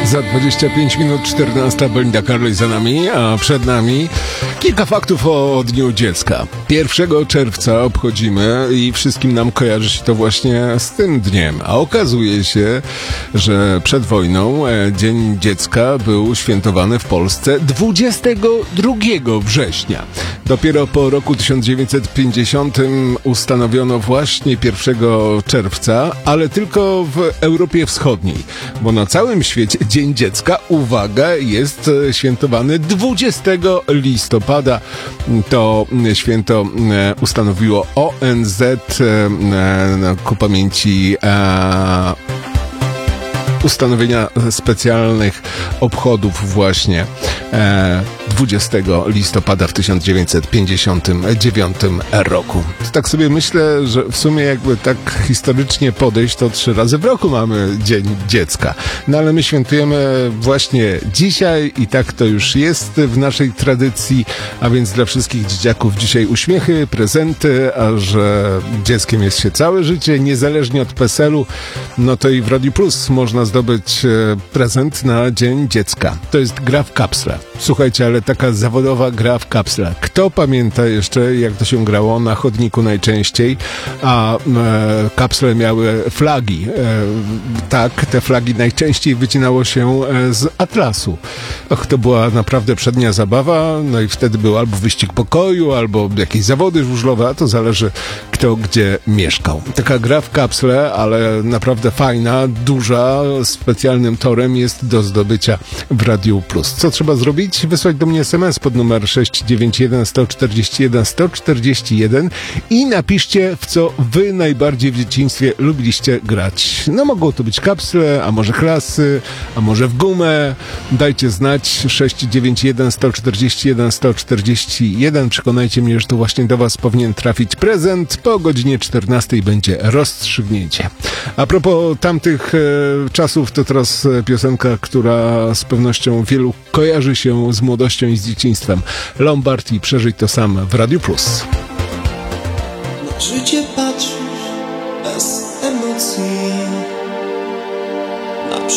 Za 25 minut 14 Belinda Carlisle za nami, a przed nami kilka faktów o Dniu Dziecka. 1 czerwca obchodzimy i wszystkim nam kojarzy się to właśnie z tym dniem. A okazuje się, że przed wojną Dzień Dziecka był świętowany w Polsce 22 września. Dopiero po roku 1950 ustanowiono właśnie 1 czerwca, ale tylko w Europie Wschodniej, bo na całym świecie Dzień Dziecka, uwaga, jest świętowany 20 listopada. To święto ustanowiło ONZ ku pamięci ustanowienia specjalnych obchodów właśnie 20 listopada w 1959 roku. Tak sobie myślę, że w sumie jakby tak historycznie podejść, to 3 razy w roku mamy Dzień Dziecka. No ale my świętujemy właśnie dzisiaj i tak to już jest w naszej tradycji, a więc dla wszystkich dzieciaków dzisiaj uśmiechy, prezenty, a że dzieckiem jest się całe życie, niezależnie od PESEL-u, no to i w Radiu Plus można zdobyć prezent na Dzień Dziecka. To jest gra w kapsle. Słuchajcie, ale taka zawodowa gra w kapsle. Kto pamięta jeszcze, jak to się grało na chodniku najczęściej, a kapsle miały flagi. Tak, te flagi najczęściej wycinało się z atlasu. Och, to była naprawdę przednia zabawa, no i wtedy był albo wyścig pokoju, albo jakieś zawody żużlowe, a to zależy kto gdzie mieszkał. Taka gra w kapsle, ale naprawdę fajna, duża, specjalnym torem jest do zdobycia w Radiu Plus. Co trzeba zrobić? Wysłać do mnie SMS pod numer 691 141 141 i napiszcie, w co wy najbardziej w dzieciństwie lubiliście grać. No mogą to być kapsle, a może klasy, a może w gumę. Dajcie znać 691 141 141. Przekonajcie mnie, że to właśnie do was powinien trafić prezent. Po godzinie 14 będzie rozstrzygnięcie. A propos tamtych czasów, to teraz piosenka, która z pewnością wielu kojarzy się z młodością i z dzieciństwem. Lombard i Przeżyć to sam w Radiu Plus. Na życie patrzysz bez emocji.